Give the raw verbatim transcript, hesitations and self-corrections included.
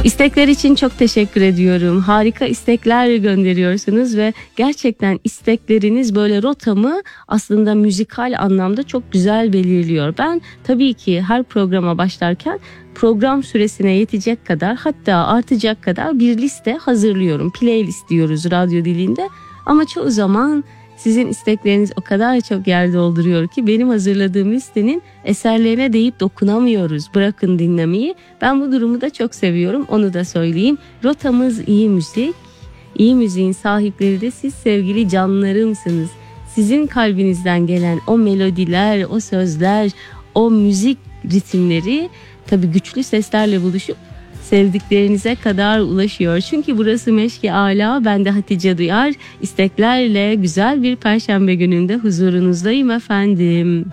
İstekler için çok teşekkür ediyorum. Harika istekler gönderiyorsunuz ve gerçekten istekleriniz böyle rotamı aslında müzikal anlamda çok güzel belirliyor. Ben tabii ki her programa başlarken program süresine yetecek kadar, hatta artacak kadar bir liste hazırlıyorum. Playlist diyoruz radyo dilinde, ama çoğu zaman sizin istekleriniz o kadar çok yer dolduruyor ki benim hazırladığım listenin eserlerine değip dokunamıyoruz. Bırakın dinlemeyi. Ben bu durumu da çok seviyorum. Onu da söyleyeyim. Rotamız iyi müzik. İyi müziğin sahipleri de siz sevgili canlarımsınız. Sizin kalbinizden gelen o melodiler, o sözler, o müzik ritimleri tabii güçlü seslerle buluşup sevdiklerinize kadar ulaşıyor. Çünkü burası Meşk-i Ala, ben de Hatice Duyar. İsteklerle güzel bir perşembe gününde huzurunuzdayım efendim.